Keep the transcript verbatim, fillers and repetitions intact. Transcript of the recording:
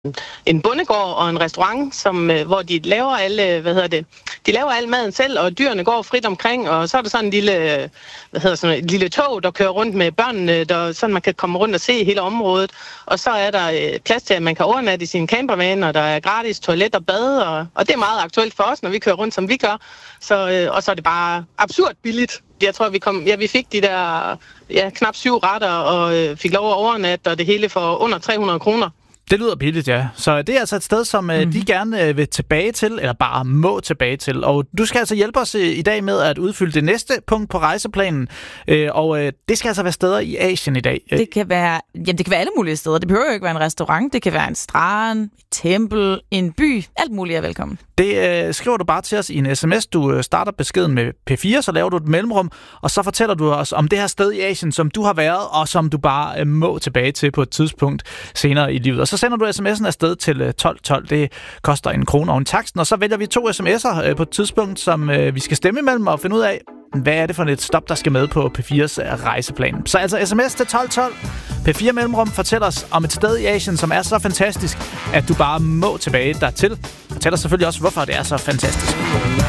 en bondegård og en restaurant, som, hvor de laver alle, hvad hedder det, de laver al maden selv, og dyrene går frit omkring, og så er der sådan en lille, hvad hedder sådan et lille tog, der kører rundt med børnene, der, sådan man kan komme rundt og se hele området, og så er der plads til, at man kan overnatte i sin campervan, og der er gratis toilet og bad, og, og det er meget aktuelt for os, når vi kører rundt, som vi gør, så, og så er det bare absurd billigt. Jeg tror, vi kom, ja, vi fik de der ja, knap syv retter, og øh, fik lov at overnatte, og det hele for under tre hundrede kroner. Det lyder billigt, ja. Så det er altså et sted, som mm. de gerne vil tilbage til, eller bare må tilbage til. Og du skal altså hjælpe os i dag med at udfylde det næste punkt på rejseplanen. Og det skal altså være steder i Asien i dag. Det kan være, jamen det kan være alle mulige steder. Det behøver jo ikke være en restaurant. Det kan være en strand, et tempel, en by. Alt muligt er velkommen. Det øh, skriver du bare til os i en sms. Du starter beskeden med P fire, så laver du et mellemrum, og så fortæller du os om det her sted i Asien, som du har været, og som du bare øh, må tilbage til på et tidspunkt senere i livet. Og så sender du sms'en afsted til tolv tolv. Det koster en krone og en taksten, og så vælger vi to sms'er øh, på et tidspunkt, som øh, vi skal stemme imellem og finde ud af, hvad er det for et stop, der skal med på P fires rejseplan. Så altså sms til tolv tolv. P fire Mellemrum fortæller os om et sted i Asien, som er så fantastisk, at du bare må tilbage dertil. Fortæl os selvfølgelig også, hvorfor det er så fantastisk.